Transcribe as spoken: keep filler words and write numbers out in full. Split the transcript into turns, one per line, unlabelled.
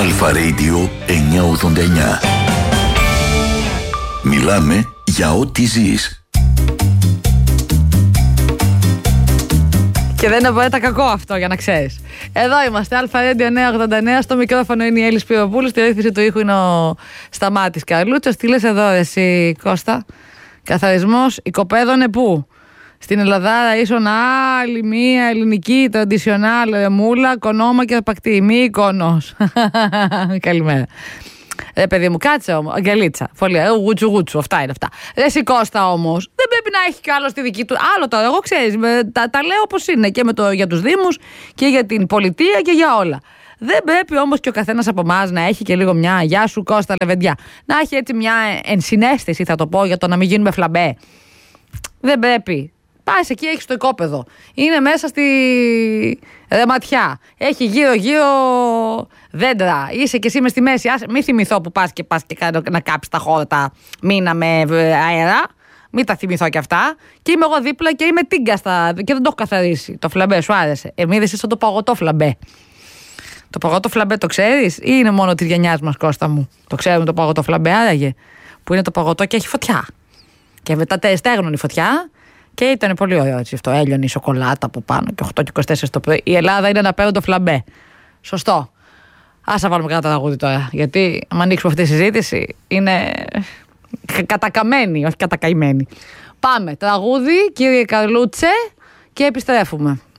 Αλφα Radio εννιακόσια ογδόντα εννιά. Μιλάμε για ό,τι ζεις.
Και δεν είναι απαραίτητα κακό αυτό, για να ξέρεις. Εδώ είμαστε, Αλφα Radio εννιακόσια ογδόντα εννιά. Στο μικρόφωνο είναι η Έλλη Σπυροπούλου. Στη ρύθμιση του ήχου είναι ο Σταμάτης Καρλούτσος. Τι λες εδώ, εσύ Κώστα? Καθαρισμός οικοπαίδων πού? Στην Ελλάδα ίσον άλλη μία ελληνική τραντισιονάλ ρεμούλα, κονόμα και αρπακτή. Μη εικόνος. Καλημέρα. Ρε παιδί μου, κάτσε όμως. Αγκαλίτσα. Φωλία. Γουτσου γουτσου. Αυτά είναι αυτά. Ρε εσύ Κώστα όμως, δεν πρέπει να έχει κι άλλο τη δική του. Άλλο τώρα, εγώ ξέρεις, τα, τα λέω όπως είναι και με το, για τους Δήμους και για την πολιτεία και για όλα. Δεν πρέπει όμως και ο καθένας από εμάς να έχει και λίγο μια γεια σου Κώστα Λεβεντιά. Να έχει έτσι μια ενσυναίσθηση, θα το πω, για το να μην γίνουμε φλαμπέ. Δεν πρέπει. Πας εκεί, έχεις το οικόπεδο. Είναι μέσα στη ρεματιά. Έχει γύρω-γύρω δέντρα. Είσαι και εσύ μες στη μέση. Άσε, μη θυμηθώ που πας και πας και να κάψεις τα χόρτα μήνα με αέρα. Μην τα θυμηθώ κι αυτά. Και είμαι εγώ δίπλα και είμαι τίγκαστα και δεν το έχω καθαρίσει. Το φλαμπέ σου άρεσε? Εμείς είσαι το παγωτό φλαμπέ. Το παγωτό φλαμπέ το ξέρεις ή είναι μόνο τη γενιάς μας, Κώστα μου? Το ξέρουμε το παγωτό φλαμπέ, άραγε? Που είναι το παγωτό και έχει φωτιά. Και μετά στέγνουν η φωτιά. Και ήταν πολύ ωραίο έτσι αυτό. Έλειωνε η σοκολάτα από πάνω και οκτώ και είκοσι τέσσερα το πρωί. Η Ελλάδα είναι ένα πέραντο φλαμπέ. Σωστό. Ας θα βάλουμε κανένα τραγούδι τώρα. Γιατί, αν ανοίξουμε αυτή τη συζήτηση, είναι κατακαμένη, όχι κατακαημένη. Πάμε. Τραγούδι, κύριε Καρλούτσε, και επιστρέφουμε.